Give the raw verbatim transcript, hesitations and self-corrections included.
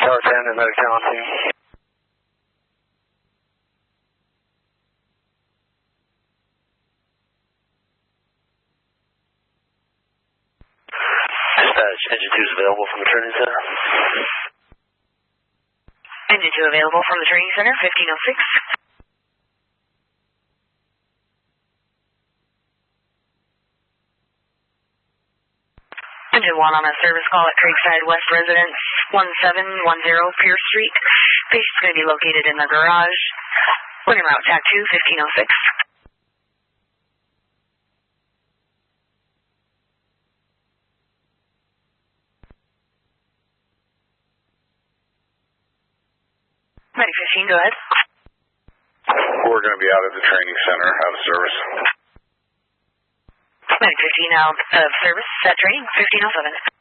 Tower ten and Medic ten on scene. Dispatch, engine two is available from the training center. Engine two available from the training center, fifteen oh six. Engine one on a service call at Creekside West Residence, one seven one zero Pierce Street. Patient's going to be located in the garage. Winning route, T A C two, fifteen oh six. Medic fifteen, go ahead. We're going to be out at the training center, out of service. Medic fifteen out of service, set training, fifteen oh seven.